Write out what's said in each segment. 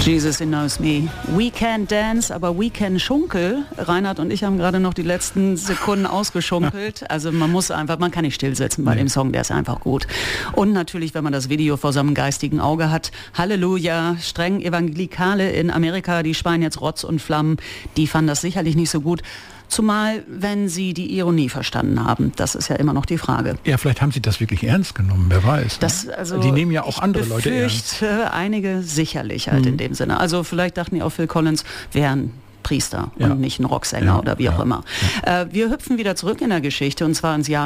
Jesus, he knows me. We can dance, aber we can schunkel. Reinhard und ich haben gerade noch die letzten Sekunden ausgeschunkelt. Also man kann nicht stillsitzen bei dem Song, der ist einfach gut. Und natürlich, wenn man das Video vor seinem geistigen Auge hat, Halleluja, streng Evangelikale in Amerika, die speien jetzt Rotz und Flammen, die fanden das sicherlich nicht so gut. Zumal, wenn sie die Ironie verstanden haben. Das ist ja immer noch die Frage. Ja, vielleicht haben sie das wirklich ernst genommen, wer weiß. Die nehmen ja auch andere Leute ernst. Einige sicherlich halt in dem Sinne. Also vielleicht dachten die auch, Phil Collins wäre ein Priester und nicht ein Rocksänger oder wie auch immer. Ja. Wir hüpfen wieder zurück in der Geschichte und zwar ins Jahr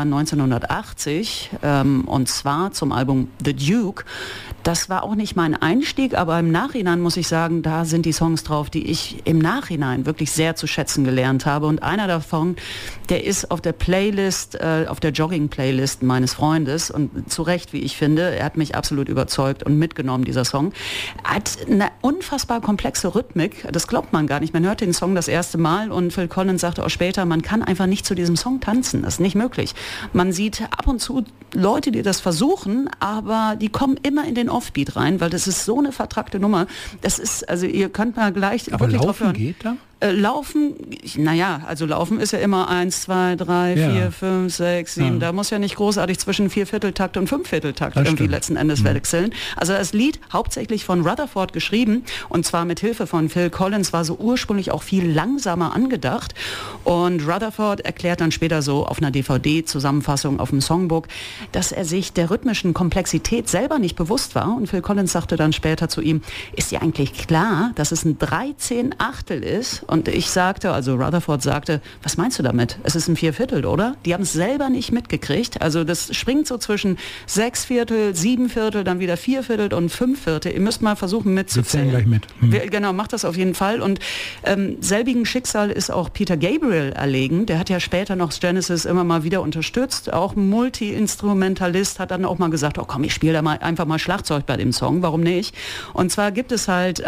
1980 und zwar zum Album The Duke. Das war auch nicht mein Einstieg, aber im Nachhinein muss ich sagen, da sind die Songs drauf, die ich im Nachhinein wirklich sehr zu schätzen gelernt habe. Und einer davon, der ist auf der Playlist, auf der Jogging-Playlist meines Freundes und zu Recht, wie ich finde. Er hat mich absolut überzeugt und mitgenommen, dieser Song. Hat eine unfassbar komplexe Rhythmik, das glaubt man gar nicht. Man hört den Song das erste Mal und Phil Collins sagte auch später, man kann einfach nicht zu diesem Song tanzen. Das ist nicht möglich. Man sieht ab und zu Leute, die das versuchen, aber die kommen immer in den Offbeat rein, weil das ist so eine vertrackte Nummer. Das ist, also ihr könnt mal gleich aber wirklich laufen drauf hören. Geht da? Laufen, also Laufen ist ja immer 1, 2, 3, 4, 5, 6, 7. Da muss ja nicht großartig zwischen 4/4-Takt und 5/4-Takt irgendwie letzten Endes wechseln. Also das Lied, hauptsächlich von Rutherford geschrieben und zwar mit Hilfe von Phil Collins, war so ursprünglich auch viel langsamer angedacht. Und Rutherford erklärt dann später so auf einer DVD-Zusammenfassung auf dem Songbook, dass er sich der rhythmischen Komplexität selber nicht bewusst war. Und Phil Collins sagte dann später zu ihm, ist dir eigentlich klar, dass es ein 13/8 ist? Und ich sagte, also Rutherford sagte, was meinst du damit? Es ist ein 4/4, oder? Die haben es selber nicht mitgekriegt. Also das springt so zwischen 6/4, 7/4, dann wieder 4/4 und 5/4. Ihr müsst mal versuchen mitzuzählen. Wir zählen gleich mit. Genau, macht das auf jeden Fall. Und selbigen Schicksal ist auch Peter Gabriel erlegen. Der hat ja später noch Genesis immer mal wieder unterstützt. Auch Multi-Instrumentalist, hat dann auch mal gesagt, oh komm, ich spiele da mal einfach mal Schlagzeug bei dem Song. Warum nicht? Und zwar gibt es halt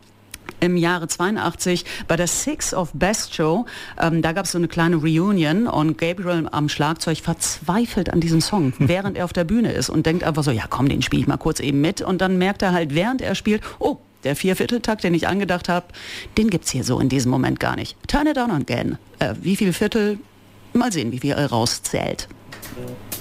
im Jahre 82 bei der Six of Best Show, da gab es so eine kleine Reunion und Gabriel am Schlagzeug verzweifelt an diesem Song, während er auf der Bühne ist und denkt einfach so, ja komm, den spiele ich mal kurz eben mit und dann merkt er halt, während er spielt, oh, der 4/4-Takt, den ich angedacht habe, den gibt's hier so in diesem Moment gar nicht. Turn it on again. Wie viel Viertel? Mal sehen, wie viel er rauszählt.